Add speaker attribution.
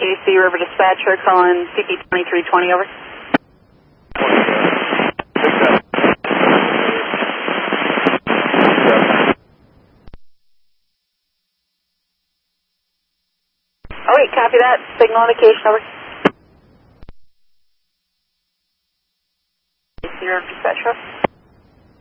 Speaker 1: KC River Dispatcher calling CP2320, over. Oh wait, copy that. Signal indication, over. KC River Dispatcher.